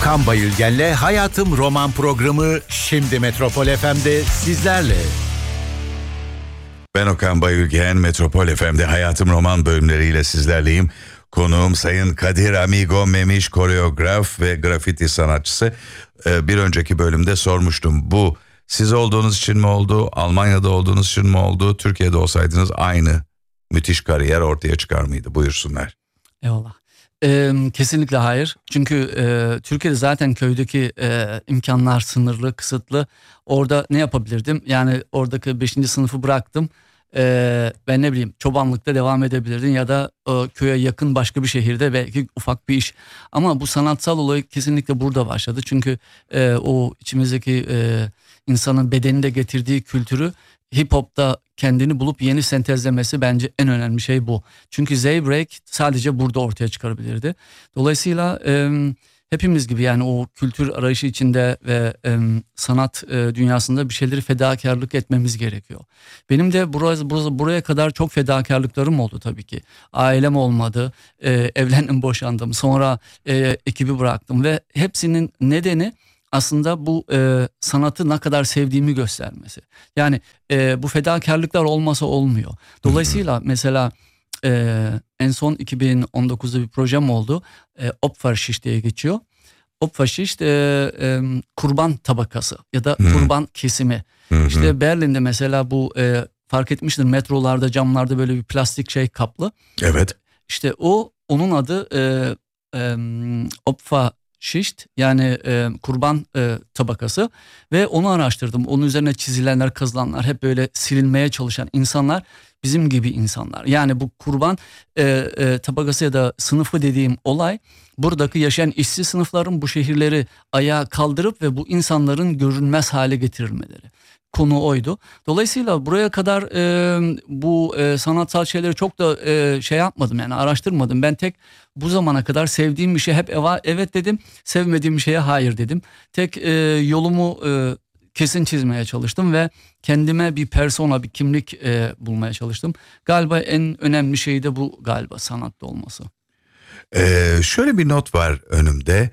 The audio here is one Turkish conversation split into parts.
Okan Bayülgen'le Hayatım Roman programı şimdi Metropol FM'de sizlerle. Ben Okan Bayülgen, Metropol FM'de Hayatım Roman bölümleriyle sizlerleyim. Konuğum Sayın Kadir Amigo Memiş, koreograf ve grafiti sanatçısı. Bir önceki bölümde sormuştum, bu siz olduğunuz için mi oldu, Almanya'da olduğunuz için mi oldu, Türkiye'de olsaydınız aynı müthiş kariyer ortaya çıkar mıydı? Buyursunlar. Eyvallah. Kesinlikle hayır. Çünkü Türkiye'de zaten köydeki imkanlar sınırlı, kısıtlı. Orada ne yapabilirdim? Yani oradaki 5. sınıfı bıraktım. Ben ne bileyim, çobanlıkta devam edebilirdim ya da köye yakın başka bir şehirde belki ufak bir iş. Ama bu sanatsal olay kesinlikle burada başladı. Çünkü o içimizdeki insanın bedeninde getirdiği kültürü hip hop'ta kendini bulup yeni sentezlemesi bence en önemli şey bu. Çünkü Z-Break sadece burada ortaya çıkarabilirdi. Dolayısıyla hepimiz gibi yani o kültür arayışı içinde ve sanat dünyasında bir şeyleri fedakarlık etmemiz gerekiyor. Benim de buraya kadar çok fedakarlıklarım oldu tabii ki. Ailem olmadı, evlendim, boşandım, sonra ekibi bıraktım ve hepsinin nedeni aslında bu sanatı ne kadar sevdiğimi göstermesi. Yani bu fedakarlıklar olmasa olmuyor. Dolayısıyla mesela en son 2019'da bir projem oldu. Opferschicht diye geçiyor. Opferschicht kurban tabakası ya da kurban kesimi. İşte Berlin'de mesela bu fark etmiştir, metrolarda, camlarda böyle bir plastik şey kaplı. Evet. İşte onun adı Opferschicht, yani kurban tabakası ve onu araştırdım. Onun üzerine çizilenler, kazılanlar hep böyle silinmeye çalışan insanlar, bizim gibi insanlar. Yani bu kurban tabakası ya da sınıfı dediğim olay, buradaki yaşayan işçi sınıfların bu şehirleri ayağa kaldırıp ve bu insanların görünmez hale getirilmeleri. Konu oydu. Dolayısıyla buraya kadar bu sanatsal şeyleri çok da şey yapmadım, yani araştırmadım. Ben tek bu zamana kadar sevdiğim bir şey hep evet dedim, sevmediğim bir şeye hayır dedim. Tek yolumu kesin çizmeye çalıştım ve kendime bir persona, bir kimlik bulmaya çalıştım. Galiba en önemli şey de bu, galiba sanatta olması. Şöyle bir not var önümde.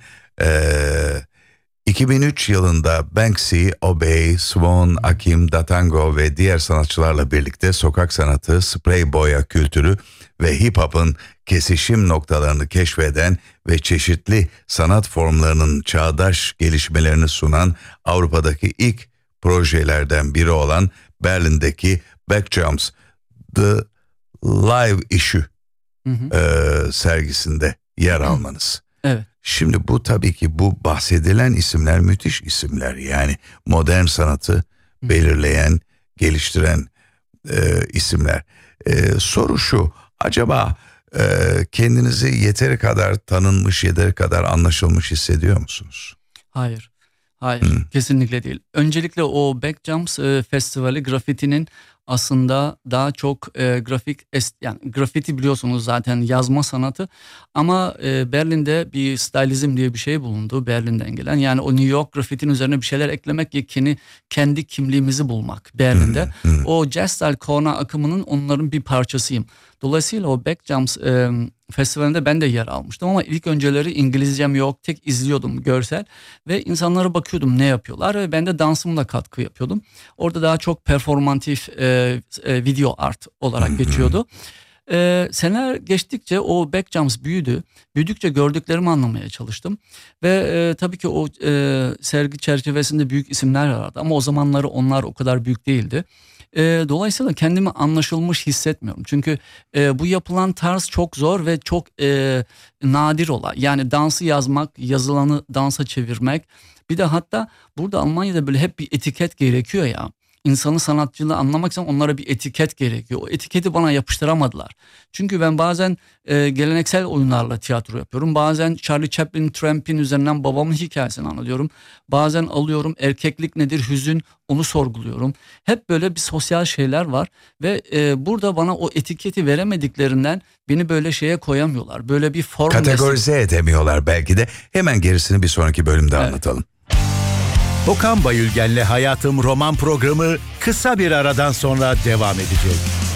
2003 yılında Banksy, Obey, Swan, Akim, Datango ve diğer sanatçılarla birlikte sokak sanatı, sprey boya kültürü ve hip hop'un kesişim noktalarını keşfeden ve çeşitli sanat formlarının çağdaş gelişmelerini sunan Avrupa'daki ilk projelerden biri olan Berlin'deki Backjumps The Live Issue sergisinde yer almanız. Evet. Şimdi bu tabii ki bu bahsedilen isimler müthiş isimler, yani modern sanatı belirleyen, geliştiren isimler. Soru şu, acaba kendinizi yeteri kadar tanınmış, yeteri kadar anlaşılmış hissediyor musunuz? Hayır. Kesinlikle değil. Öncelikle o Backjumps Festivali grafitinin aslında daha çok yani grafiti biliyorsunuz zaten yazma sanatı, ama Berlin'de bir stylizm diye bir şey bulundu, Berlin'den gelen. Yani o New York grafitinin üzerine bir şeyler eklemek, kendi kimliğimizi bulmak Berlin'de. O Jazz Style Corner akımının onların bir parçasıyım. Dolayısıyla o Backjumps festivalinde ben de yer almıştım, ama ilk önceleri İngilizcem yok, tek izliyordum görsel ve insanlara bakıyordum ne yapıyorlar ve ben de dansımla katkı yapıyordum. Orada daha çok performatif video art olarak geçiyordu. Seneler geçtikçe o Backjumps büyüdükçe gördüklerimi anlamaya çalıştım ve tabii ki o sergi çerçevesinde büyük isimler vardı, ama o zamanları onlar o kadar büyük değildi. Dolayısıyla kendimi anlaşılmış hissetmiyorum. Çünkü bu yapılan tarz çok zor ve çok nadir olay. Yani dansı yazmak, yazılanı dansa çevirmek. Bir de hatta burada Almanya'da böyle hep bir etiket gerekiyor ya. İnsanı, sanatçılığı anlamak için onlara bir etiket gerekiyor. O etiketi bana yapıştıramadılar. Çünkü ben bazen geleneksel oyunlarla tiyatro yapıyorum. Bazen Charlie Chaplin, Tramp'in üzerinden babamın hikayesini anlatıyorum. Bazen alıyorum erkeklik nedir, hüzün, onu sorguluyorum. Hep böyle bir sosyal şeyler var ve burada bana o etiketi veremediklerinden beni böyle şeye koyamıyorlar. Böyle bir form kategorize edemiyorlar belki de. Hemen gerisini bir sonraki bölümde anlatalım. Okan Bayülgen'le Hayatım Roman programı kısa bir aradan sonra devam edecek.